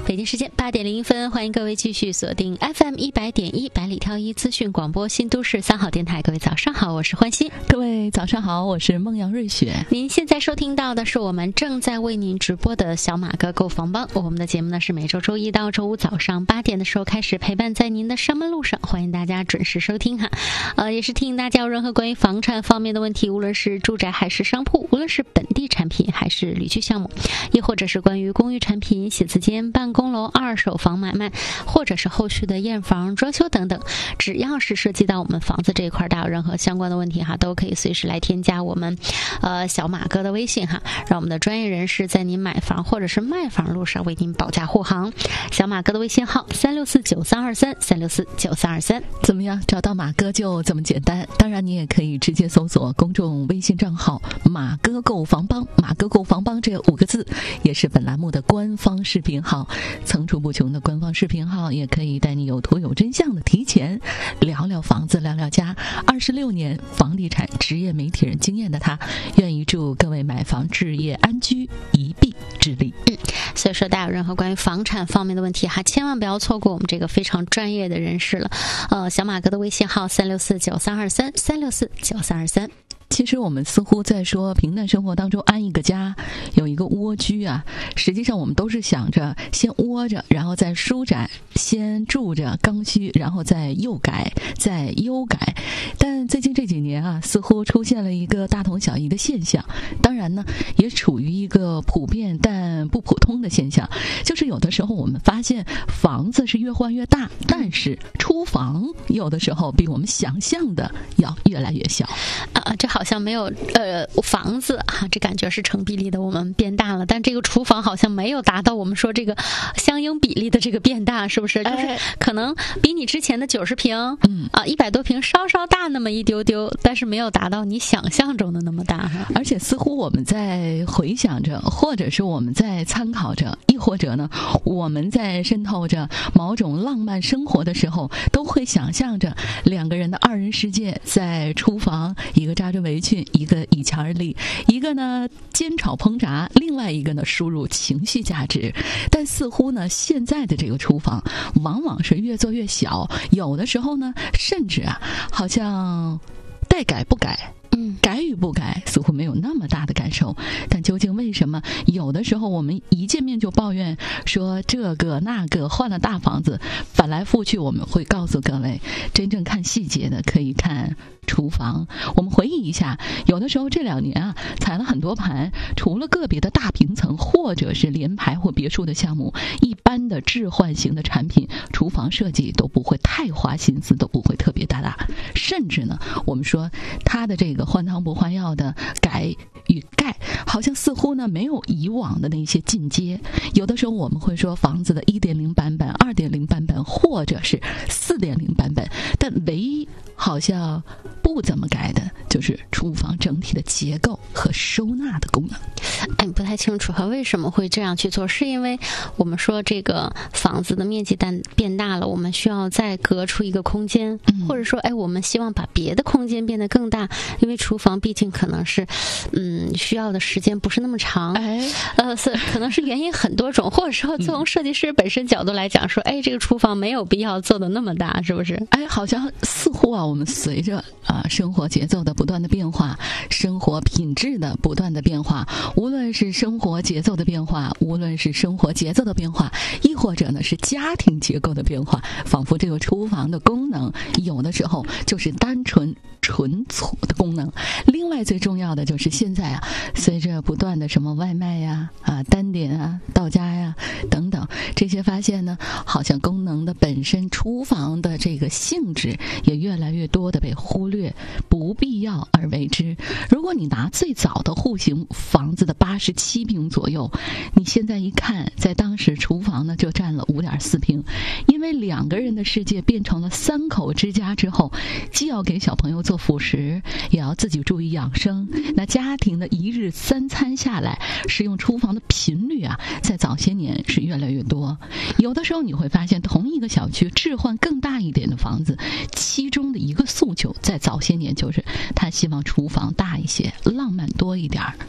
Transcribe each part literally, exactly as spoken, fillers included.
北京时间八点零一分，欢迎各位继续锁定 F M 一百点一百里挑一资讯广播新都市三好电台。各位早上好，我是欢欣。 各位早上好，我是孟阳瑞雪。 您现在收听到的是我们正在为您直播的小马哥购房帮。我们的节目呢是每周周一到周五早上八点的时候开始陪伴在您的上班路上，欢迎大家准时收听哈。呃，也是提醒大家有任何关于房产方面的问题，无论是住宅还是商铺，无论是本地产品还是旅居项目，亦或者是关于公寓产品、写字间、办公楼、二手房买卖，或者是后续的验房、装修等等，只要是涉及到我们房子这一块，大家有任何相关的问题哈，都可以随时来添加我们呃小马哥的微信哈，让我们的专业人士在您买房或者是卖房路上为您保驾护航。小马哥的微信号三六四九三二三三六四九三二三， 怎么样？找到马哥就这么简单。当然，你也可以直接搜索公众微信账号“马哥购房帮”，马哥购房帮这五个字也是本栏目的官方视频号，层出不穷的官方视频号，也可以带你有图有真相的提前聊聊房子，聊聊家。二十六年房地产职业媒体人经验的他，愿意祝各位买房置业安居，一臂之力。 嗯，所以说大家有任何关于房产方面的问题哈，千万不要错过我们这个非常专业的人士了。呃，小马哥的微信号三六四九三二三三六四九三二三。 其实我们似乎在说平淡生活当中安一个家，有一个蜗居啊，实际上我们都是想着先窝着，然后再舒展，先住着刚需，然后再又改再优改。但最近这几年啊，似乎出现了一个大同小异的现象，当然呢也处于一个普遍但不普通的现象，就是有的时候我们发现房子是越换越大，但是厨房有的时候比我们想象的要越来越小啊，这好像没有呃房子哈、啊，这感觉是成比例的我们变大了，但这个厨房好像没有达到我们说这个相应比例的这个变大，是不是？就是可能比你之前的九十平，嗯啊一百多平稍稍大那么一丢丢，但是没有达到你想象中的那么大哈。 而且似乎我们在回想着，或者是我们在参考着，亦或者呢我们在渗透着某种浪漫生活的时候，都会想象着两个人的二人世界在厨房，一个扎着围裙，一个倚墙而立，一个呢煎炒烹炸，另外一个呢输入情绪价值。但似乎呢现在的这个厨房往往是越做越小，有的时候呢甚至啊好像待改不改，嗯，改与不改似乎没有那么大的感受。但究竟为什么有的时候我们一见面就抱怨说这个那个，换了大房子翻来覆去？我们会告诉各位，真正看细节的可以看厨房。我们回忆一下，有的时候这两年啊踩了很多盘，除了个别的大平层或者是联排或别墅的项目，一般的置换型的产品厨房设计都不会太花心思，都不会特别大大，甚至呢我们说它的这个换汤不换药的改与盖，好像似乎呢没有以往的那些进阶。有的时候我们会说房子的 一点零 版本、二点零 版本或者是 四点零 版本，但唯一好像不怎么改的就是厨房整体的结构和收纳的功能。 哎，不太清楚哈，为什么会这样去做？是因为我们说这个房子的面积但变大了，我们需要再隔出一个空间，嗯、或者说，哎，我们希望把别的空间变得更大，因为厨房毕竟可能是，嗯，需要的时间不是那么长，哎，呃，是可能是原因很多种，或者说从设计师本身角度来讲说，哎，这个厨房没有必要做的那么大，是不是？ 哎，好像似乎啊，我们随着啊、呃、生活节奏的不断的变化，生活品质的不断的变化，无论是生活节奏的变化，无论是生活节奏的变化，亦或者呢是家庭结构的变化，仿佛这个厨房的功能有的时候就是单纯纯粹的功能。另外最重要的就是现在啊，随着不断的什么外卖呀、啊单点啊、到家呀等等这些发现呢，好像功能的本身厨房的这个性质也越来越多的被忽略，不必要而为之。如果你拿最早的户型房子的八十七平左右，你现在一看，在当时厨房呢就占了五点四平，因为两个人的世界变成了三口之家之后，既要给小朋友做辅食，也要自己注意养生。那家庭的一日三餐下来，使用厨房的频率啊，在早些年是越来越多。有的时候你会发现，同一个小区置换更大一点的房子，其中的一个诉求在早些年就是他希望厨房大一些，浪漫多一点儿。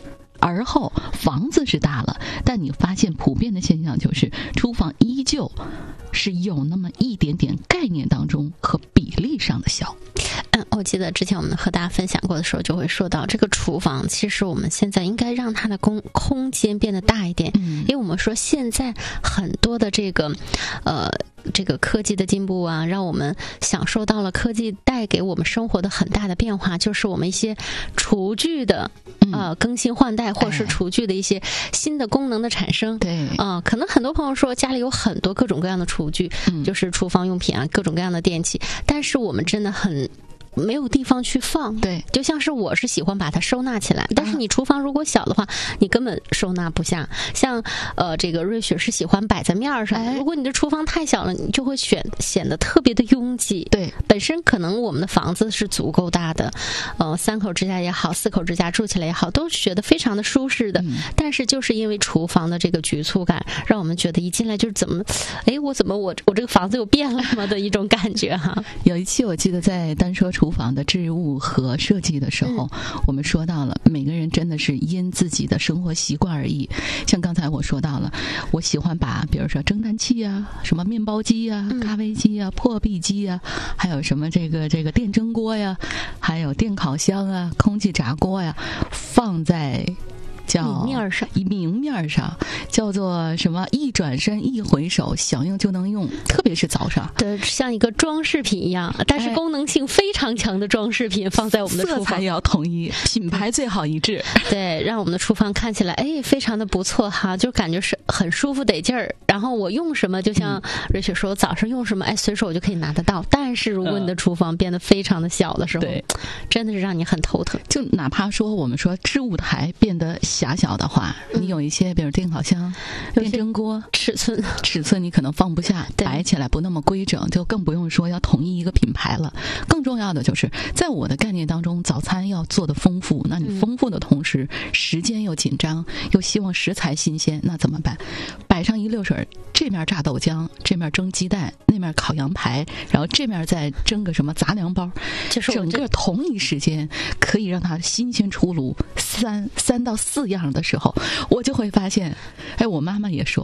而后房子是大了，但你发现普遍的现象就是厨房依旧是有那么一点点概念当中和比例上的小。 嗯，我记得之前我们和大家分享过的时候，就会说到这个厨房，其实我们现在应该让它的空空间变得大一点，嗯，因为我们说现在很多的这个，呃，这个科技的进步啊，让我们享受到了科技带给我们生活的很大的变化，就是我们一些厨具的呃更新换代，或者是厨具的一些新的功能的产生。 对， 啊、呃，可能很多朋友说家里有很多各种各样的厨具，嗯、就是厨房用品啊，各种各样的电器，但是我们真的很没有地方去放。 对， 就像是我是喜欢把它收纳起来，但是你厨房如果小的话，你根本收纳不下。像呃这个瑞雪是喜欢摆在面上，哎、如果你的厨房太小了，你就会选显得特别的拥挤。 对， 本身可能我们的房子是足够大的，呃三口之家也好，四口之家住起来也好，都觉得非常的舒适的。嗯、但是就是因为厨房的这个局促感，让我们觉得一进来就是怎么，哎，我怎么我我这个房子有变了吗的一种感觉哈。 有一期我记得在单说厨房的置物和设计的时候，嗯、我们说到了每个人真的是因自己的生活习惯而异。像刚才我说到了，我喜欢把比如说蒸蛋器啊、什么面包机啊、 嗯、 咖啡机啊、破壁机啊，还有什么这个这个电蒸锅呀，还有电烤箱啊、空气炸锅呀，放在叫明面上， 明面上叫做什么？一转身一回手，想用就能用。特别是早上， 对，像一个装饰品一样，但是功能性非常强的装饰品放在我们的厨房， 色彩也要统一，品牌最好一致。 对，让我们的厨房看起来哎非常的不错哈，就感觉是很舒服得劲儿。然后我用什么，就像瑞雪说，早上用什么，哎，随手我就可以拿得到。但是如果你的厨房变得非常的小的时候， 对、嗯， 真的是让你很头疼。 就哪怕说我们说置物台变得狭小的话，嗯、你有一些比如电烤箱、电蒸锅， 尺寸尺寸你可能放不下，摆起来不那么规整，就更不用说要统一一个品牌了。更重要的就是在我的概念当中，早餐要做的丰富，那你丰富的同时、嗯、时间又紧张，又希望食材新鲜，那怎么办？摆上一溜水，这面炸豆浆，这面蒸鸡蛋，那面烤羊排，然后这面再蒸个什么杂粮包， 就是整个同一时间可以让它新鲜出炉三三到四样的时候，我就会发现，哎，我妈妈也说